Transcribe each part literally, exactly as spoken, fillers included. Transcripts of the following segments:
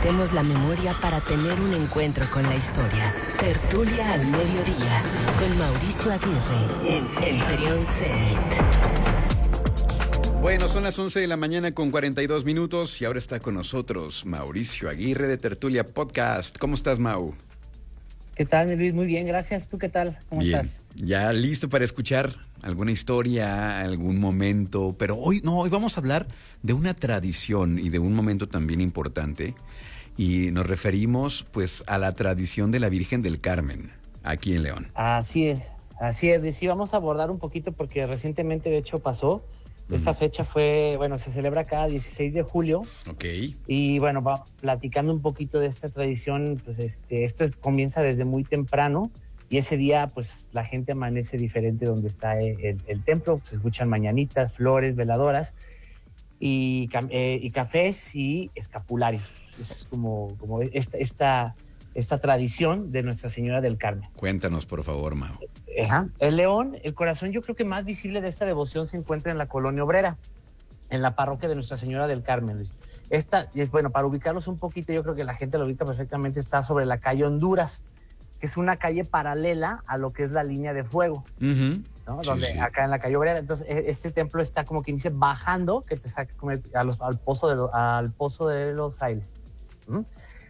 Reseteemos la memoria para tener un encuentro con la historia. Tertulia al mediodía, con Mauricio Aguirre, en El Trión Zenit. Bueno, son las once de la mañana con cuarenta y dos minutos y ahora está con nosotros Mauricio Aguirre de Tertulia Podcast. ¿Cómo estás, Mau? ¿Qué tal, mi Luis? Muy bien, gracias. ¿Tú qué tal? ¿Cómo Bien. estás? Ya listo para escuchar alguna historia, algún momento, pero hoy no, hoy vamos a hablar de una tradición y de un momento también importante y nos referimos pues a la tradición de la Virgen del Carmen aquí en León. Así es, así es. Y sí, vamos a abordar un poquito porque recientemente de hecho pasó. Esta fecha fue, bueno, se celebra cada dieciséis de julio. Ok. Y bueno, va platicando un poquito de esta tradición, pues este, esto comienza desde muy temprano y ese día pues la gente amanece diferente donde está el, el, el templo, se escuchan mañanitas, flores, veladoras y, eh, y cafés y escapularios. Eso es como, como esta, esta, esta tradición de Nuestra Señora del Carmen. Cuéntanos, por favor, Mau. Ajá. El León, el corazón yo creo que más visible de esta devoción se encuentra en la Colonia Obrera, en la parroquia de Nuestra Señora del Carmen, Luis. Esta, y es bueno, para ubicarlos un poquito, yo creo que la gente lo ubica perfectamente, está sobre la calle Honduras, que es una calle paralela a lo que es la línea de fuego, uh-huh. ¿no? Sí, donde sí. Acá en la calle Obrera. Entonces, este templo está como quien dice bajando, que te saca a los, al, pozo de lo, al pozo de los frailes. ¿Mm?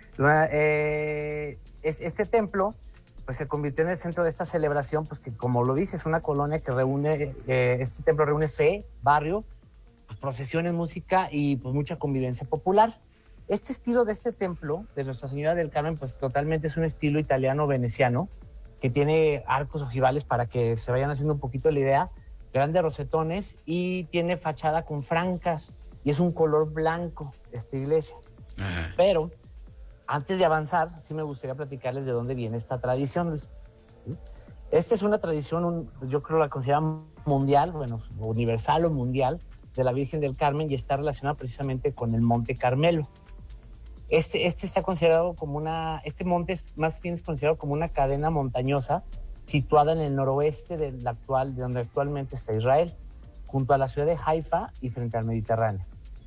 Eh, es, este templo pues se convirtió en el centro de esta celebración, pues que como lo dice, es una colonia que reúne, eh, este templo reúne fe, barrio, pues, procesiones, música y pues mucha convivencia popular. Este estilo de este templo, de Nuestra Señora del Carmen, pues totalmente es un estilo italiano-veneciano, que tiene arcos ojivales para que se vayan haciendo un poquito la idea, grandes rosetones y tiene fachada con francas y es un color blanco esta iglesia. Ajá. Pero antes de avanzar, sí me gustaría platicarles de dónde viene esta tradición, Luis. Esta es una tradición, un, yo creo la consideran mundial, bueno, universal o mundial, de la Virgen del Carmen y está relacionada precisamente con el Monte Carmelo. Este, este está considerado como una, este monte es, más bien es considerado como una cadena montañosa situada en el noroeste del actual, de donde actualmente está Israel, junto a la ciudad de Haifa y frente al Mediterráneo.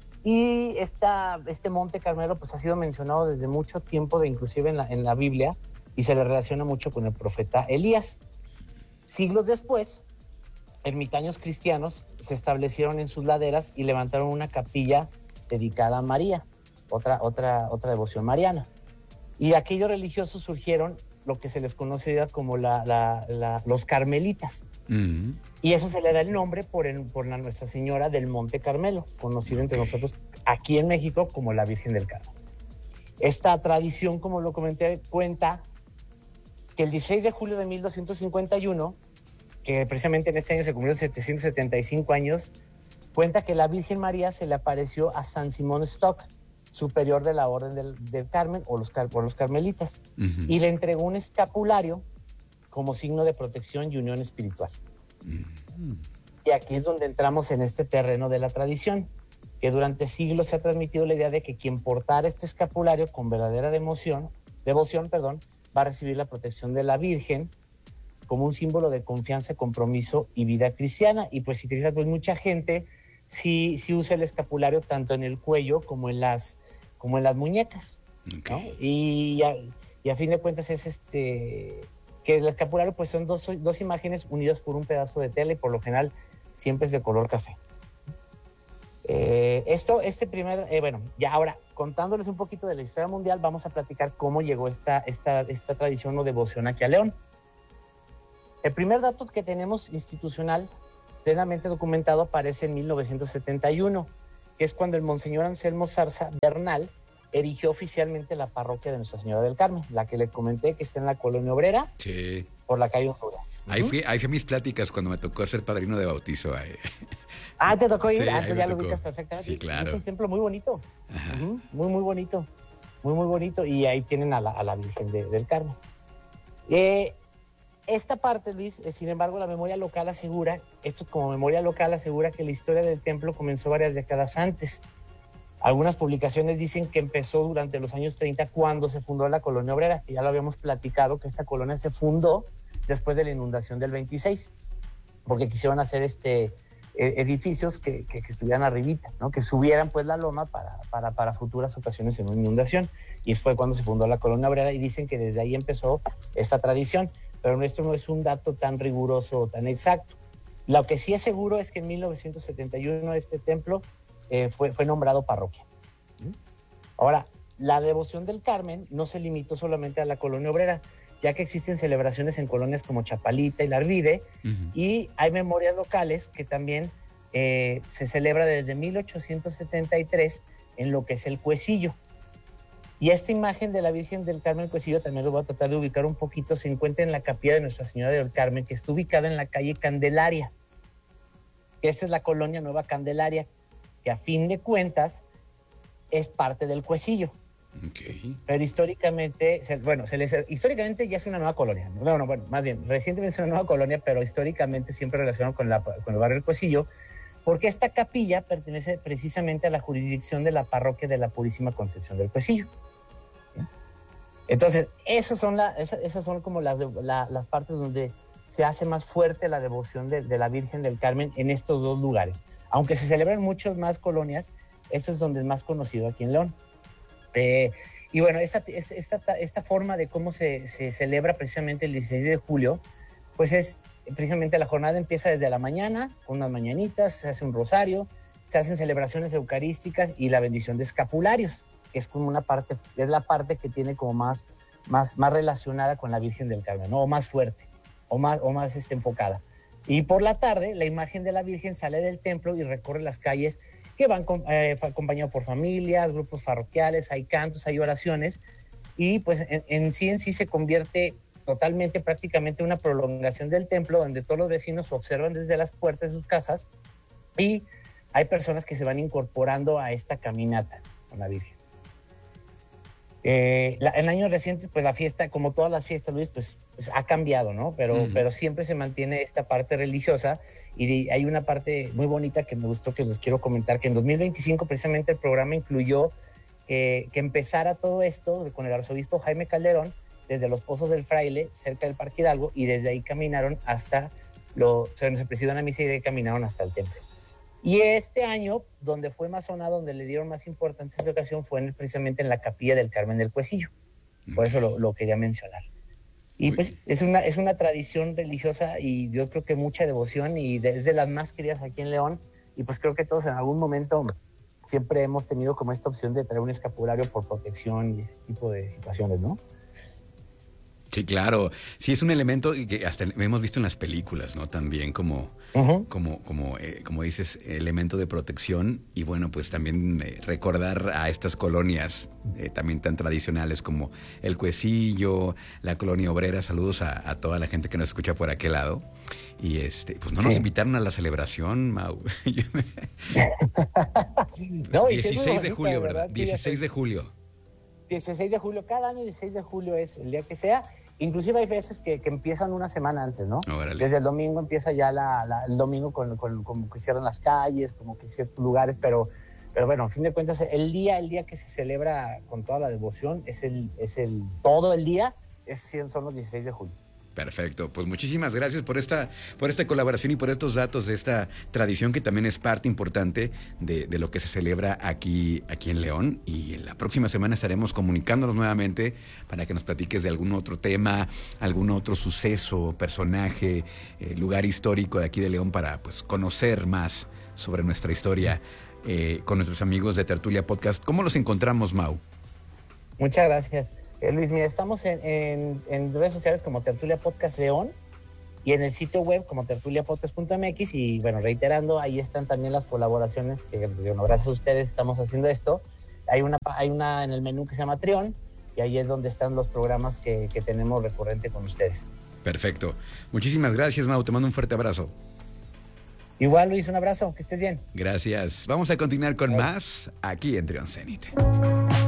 Y esta, este Monte Carmelo pues ha sido mencionado desde mucho tiempo, de, inclusive en la, en la Biblia, y se le relaciona mucho con el profeta Elías. Siglos después, ermitaños cristianos se establecieron en sus laderas y levantaron una capilla dedicada a María, otra, otra, otra devoción mariana. Y aquellos religiosos surgieron lo que se les conoce como la, la, la, los carmelitas. Uh-huh. Y eso se le da el nombre por, el, por la Nuestra Señora del Monte Carmelo, conocida okay. entre nosotros aquí en México como la Virgen del Carmen. Esta tradición, como lo comenté, cuenta que el dieciséis de julio de mil doscientos cincuenta y uno, que precisamente en este año se cumplieron setecientos setenta y cinco años, cuenta que la Virgen María se le apareció a San Simón Stock, superior de la Orden del, del Carmen o los, o los carmelitas, uh-huh. y le entregó un escapulario como signo de protección y unión espiritual. Uh-huh. Y aquí es donde entramos en este terreno de la tradición, que durante siglos se ha transmitido la idea de que quien portara este escapulario con verdadera devoción, devoción, perdón, va a recibir la protección de la Virgen como un símbolo de confianza, compromiso y vida cristiana. Y pues si te fijas, pues mucha gente sí, sí usa el escapulario tanto en el cuello como en las, como en las muñecas. Okay. ¿No? Y, a, y a fin de cuentas es este... que el escapulario pues son dos, dos imágenes unidas por un pedazo de tela y por lo general siempre es de color café. Eh, esto, este primer, eh, bueno, ya ahora contándoles un poquito de la historia mundial, vamos a platicar cómo llegó esta, esta, esta tradición o devoción aquí a León. El primer dato que tenemos institucional, plenamente documentado, aparece en mil novecientos setenta y uno, que es cuando el Monseñor Anselmo Zarza Bernal erigió oficialmente la parroquia de Nuestra Señora del Carmen, la que le comenté que está en la Colonia Obrera, sí. por la calle Honduras. Ahí fui, ahí fui a mis pláticas cuando me tocó ser padrino de bautizo. Ahí. Ah, ¿te tocó ir? Sí, ah, ya lo ubicas perfectamente. Sí, claro. Es un templo muy bonito, uh-huh. muy, muy bonito, muy, muy bonito, y ahí tienen a la, a la Virgen de, del Carmen. Eh, esta parte, Luis, eh, sin embargo, la memoria local asegura, esto como memoria local asegura que la historia del templo comenzó varias décadas antes. Algunas publicaciones dicen que empezó durante los años treinta, cuando se fundó la Colonia Obrera, que ya lo habíamos platicado, que esta colonia se fundó después de la inundación del veintiséis, porque quisieron hacer este, eh, edificios que, que, que estuvieran arribita, ¿no? Que subieran pues la loma para, para, para futuras ocasiones en una inundación. Y fue cuando se fundó la colonia obrera y dicen que desde ahí empezó esta tradición, pero esto no es un dato tan riguroso o tan exacto. Lo que sí es seguro es que en mil novecientos setenta y uno este templo eh, fue, fue nombrado parroquia. Ahora, la devoción del Carmen no se limitó solamente a la colonia obrera, ya que existen celebraciones en colonias como Chapalita y La Arvide, uh-huh. y hay memorias locales que también eh, se celebra desde mil ochocientos setenta y tres en lo que es el Cuecillo. Y esta imagen de la Virgen del Carmen Cuecillo, también lo voy a tratar de ubicar un poquito, se encuentra en la capilla de Nuestra Señora del Carmen, que está ubicada en la calle Candelaria. Esa es la colonia Nueva Candelaria, que a fin de cuentas es parte del Cuecillo. Okay. Pero históricamente, bueno, se les, históricamente ya es una nueva colonia. No, no, bueno, más bien, recientemente es una nueva colonia, pero históricamente siempre relacionado con, la, con el barrio del Cuecillo, porque esta capilla pertenece precisamente a la jurisdicción de la parroquia de la Purísima Concepción del Cuecillo. Entonces, esas son, la, esas, esas son como las, la, las partes donde se hace más fuerte la devoción de, de la Virgen del Carmen en estos dos lugares. Aunque se celebran muchas más colonias, eso es donde es más conocido aquí en León. Eh, y bueno, esta, esta, esta forma de cómo se, se celebra precisamente el dieciséis de julio, pues es precisamente la jornada empieza desde la mañana, con unas mañanitas, se hace un rosario, se hacen celebraciones eucarísticas y la bendición de escapularios, que es como una parte, es la parte que tiene como más, más, más relacionada con la Virgen del Carmen, ¿no? O más fuerte, o más, o más este, enfocada. Y por la tarde, la imagen de la Virgen sale del templo y recorre las calles que van eh, acompañados por familias, grupos parroquiales, hay cantos, hay oraciones, y pues en, en sí en sí se convierte totalmente, prácticamente una prolongación del templo, donde todos los vecinos observan desde las puertas de sus casas, y hay personas que se van incorporando a esta caminata con la Virgen. Eh, la, en años recientes, pues la fiesta, como todas las fiestas, Luis, pues, pues ha cambiado, ¿no? Pero, uh-huh. pero siempre se mantiene esta parte religiosa, y de, hay una parte muy bonita que me gustó, que les quiero comentar, que en dos mil veinticinco precisamente el programa incluyó eh, que empezara todo esto con el arzobispo Jaime Calderón desde los Pozos del Fraile, cerca del Parque Hidalgo, y desde ahí caminaron hasta, lo, se presidió una misa y de ahí caminaron hasta el templo. Y este año, donde fue más sonado, donde le dieron más importancia a esta ocasión, fue en, precisamente en la capilla del Carmen del Cuecillo. Por eso lo, lo quería mencionar. Y pues es una, es una tradición religiosa y yo creo que mucha devoción, y es de las más queridas aquí en León. Y pues creo que todos en algún momento siempre hemos tenido como esta opción de traer un escapulario por protección y ese tipo de situaciones, ¿no? Sí, claro. Sí, es un elemento que hasta hemos visto en las películas, ¿no? También como, uh-huh. como, como, eh, como dices, elemento de protección. Y bueno, pues también eh, recordar a estas colonias eh, también tan tradicionales como el Cuecillo, la colonia obrera. Saludos a, a toda la gente que nos escucha por aquel lado. Y este, pues no nos sí. invitaron a la celebración, Mau. No, dieciséis de julio, ¿verdad? ¿verdad? dieciséis de julio. dieciséis de julio, cada año dieciséis de julio es el día que sea. Inclusive hay veces que, que empiezan una semana antes, ¿no? Órale. Desde el domingo empieza ya la, la, el domingo con, con, como que cierran las calles, como que ciertos lugares, pero, pero bueno, a fin de cuentas, el día, el día que se celebra con toda la devoción es el, es el todo el día, es, son los dieciséis de julio. Perfecto, pues muchísimas gracias por esta, por esta colaboración y por estos datos de esta tradición que también es parte importante de, de lo que se celebra aquí, aquí en León. Y en la próxima semana estaremos comunicándonos nuevamente para que nos platiques de algún otro tema, algún otro suceso, personaje, eh, lugar histórico de aquí de León para pues conocer más sobre nuestra historia eh, con nuestros amigos de Tertulia Podcast. ¿Cómo los encontramos, Mau? Muchas gracias. Eh, Luis, mira, estamos en, en, en redes sociales como Tertulia Podcast León y en el sitio web como tertulia podcast punto m x, y bueno, reiterando, ahí están también las colaboraciones que, bueno, gracias a ustedes estamos haciendo esto. Hay una, hay una en el menú que se llama Trión, y ahí es donde están los programas que, que tenemos recurrente con ustedes. Perfecto. Muchísimas gracias, Mau. Te mando un fuerte abrazo. Igual, Luis, un abrazo. Que estés bien. Gracias. Vamos a continuar con más aquí en Trión Zenit.